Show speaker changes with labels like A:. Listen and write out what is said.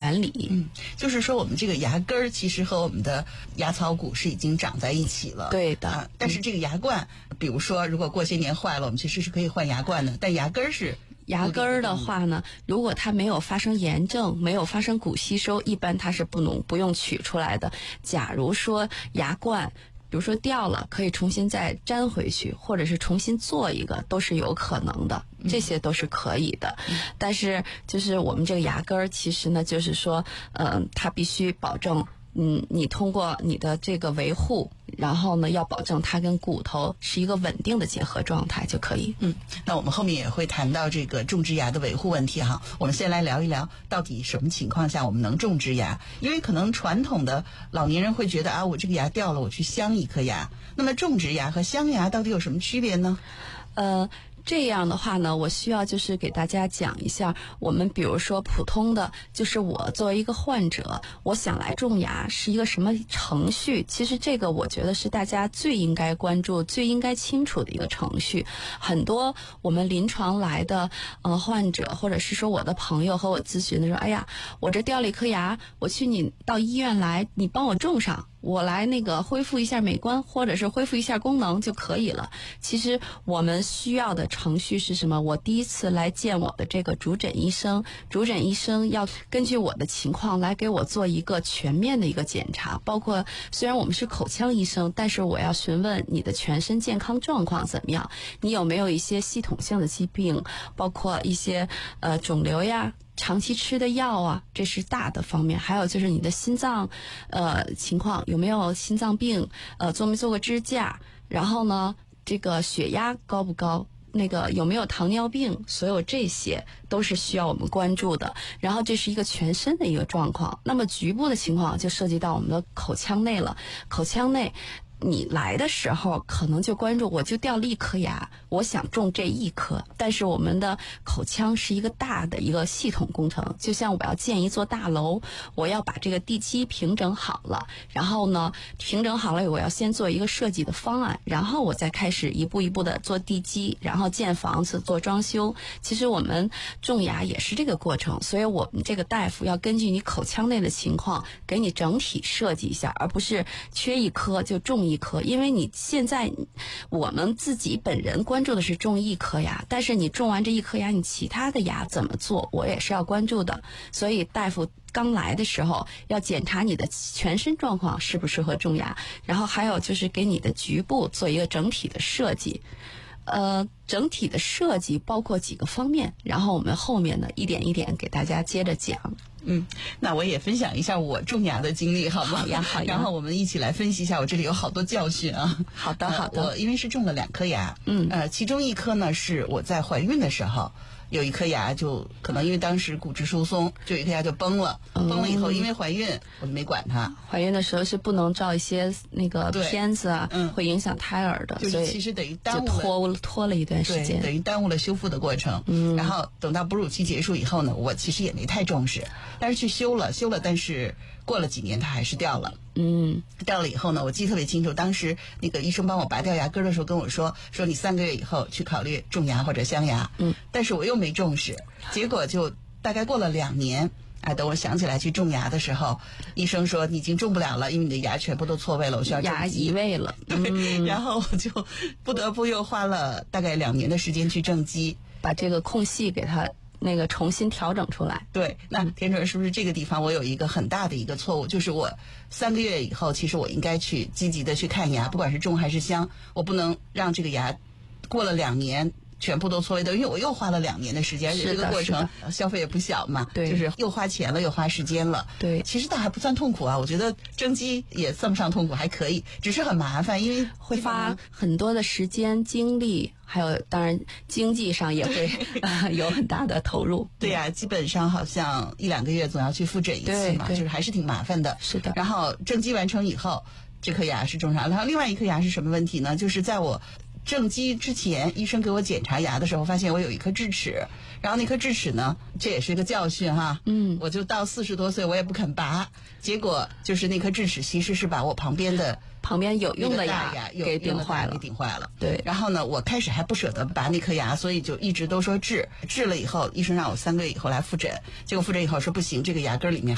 A: 原理。
B: 就是说我们这个牙根儿其实和我们的牙槽骨是已经长在一起了。
A: 对的。
B: 但是这个牙冠，比如说如果过些年坏了，我们其实是可以换牙冠的，但牙根儿是。
A: 牙根儿的话呢，如果它没有发生炎症，没有发生骨吸收，一般它是不用取出来的。假如说牙冠比如说掉了，可以重新再粘回去，或者是重新做一个，都是有可能的，这些都是可以的。但是就是我们这个牙根儿，其实呢，就是说它必须保证你通过你的这个维护，然后呢要保证它跟骨头是一个稳定的结合状态就可以。
B: 那我们后面也会谈到这个种植牙的维护问题哈。我们先来聊一聊到底什么情况下我们能种植牙，因为可能传统的老年人会觉得我这个牙掉了，我去镶一颗牙。那么种植牙和镶牙到底有什么区别呢？
A: 这样的话呢，我需要就是给大家讲一下，我们比如说普通的，就是我作为一个患者，我想来种牙是一个什么程序。其实这个我觉得是大家最应该关注、最应该清楚的一个程序。很多我们临床来的患者，或者是说我的朋友和我咨询的说，哎呀，我这掉了一颗牙，我去你到医院来，你帮我种上，我来那个恢复一下美观，或者是恢复一下功能就可以了。其实我们需要的程序是什么？我第一次来见我的这个主诊医生，主诊医生要根据我的情况来给我做一个全面的一个检查，包括虽然我们是口腔医生，但是我要询问你的全身健康状况怎么样，你有没有一些系统性的疾病，包括一些肿瘤呀，长期吃的药啊，这是大的方面。还有就是你的心脏情况，有没有心脏病，做没做过支架，然后呢这个血压高不高，那个有没有糖尿病，所有这些都是需要我们关注的。然后这是一个全身的一个状况。那么局部的情况就涉及到我们的口腔内了。口腔内你来的时候可能就关注，我就掉了一颗牙，我想种这一颗。但是我们的口腔是一个大的一个系统工程，就像我要建一座大楼，我要把这个地基平整好了，然后呢平整好了，我要先做一个设计的方案，然后我再开始一步一步的做地基，然后建房子做装修。其实我们种牙也是这个过程，所以我们这个大夫要根据你口腔内的情况给你整体设计一下，而不是缺一颗就种一颗。因为你现在我们自己本人关注的是种一颗牙，但是你种完这一颗牙，你其他的牙怎么做，我也是要关注的。所以大夫刚来的时候要检查你的全身状况适不适合种牙，然后还有就是给你的局部做一个整体的设计。整体的设计包括几个方面，然后我们后面呢一点一点给大家接着讲。
B: 那我也分享一下我种牙的经历好吗？
A: 好呀好呀。
B: 然后我们一起来分析一下，我这里有好多教训啊。
A: 好的好的。
B: 我因为是种了2颗牙，其中一颗呢是我在怀孕的时候，有一颗牙就可能因为当时骨质疏松，就有一颗牙就崩了。崩了以后因为怀孕我就没管它。
A: 怀孕的时候是不能照一些那个片子啊，会影响胎儿的，
B: 就是其实等于耽误
A: 了，就拖了一段时间，
B: 等于耽误了修复的过程。然后等到哺乳期结束以后呢，我其实也没太重视，但是去修了，但是过了几年它还是掉了。掉了以后呢，我记得特别清楚，当时那个医生帮我拔掉牙根的时候跟我说你3个月以后去考虑种牙或者镶牙。但是我又没重视，结果就大概过了2年。等我想起来去种牙的时候，医生说你已经种不了了，因为你的牙全部都错位了，我需要
A: 牙移位了。
B: 对，然后我就不得不又花了大概2年的时间去正畸，
A: 把这个空隙给它那个重新调整出来。
B: 对，那田主任是不是这个地方我有一个很大的一个错误，就是我3个月以后，其实我应该去积极的去看牙，不管是种还是镶，我不能让这个牙过了2年全部都错位的，因为我又花了2年的时间，而且这个过程消费也不小嘛，
A: 对，
B: 就是又花钱了又花时间了。
A: 对，
B: 其实倒还不算痛苦啊，我觉得正畸也算不上痛苦，还可以，只是很麻烦，因为
A: 会花很多的时间精力，还有当然经济上也会有很大的投入。
B: 对呀，基本上好像1-2个月总要去复诊一次嘛，就是还是挺麻烦的。
A: 是的。然
B: 后正畸完成以后，这颗牙是种上，然后另外一颗牙是什么问题呢？就是在我正畸之前，医生给我检查牙的时候，发现我有一颗智齿，然后那颗智齿呢，这也是一个教训哈。我就到40多岁我也不肯拔，结果就是那颗智齿其实是把我旁边
A: 有用的牙给顶坏
B: 了。
A: 对。
B: 然后呢，我开始还不舍得拔那颗牙，所以就一直都说治了以后，医生让我3个月以后来复诊，结果复诊以后说不行，这个牙根里面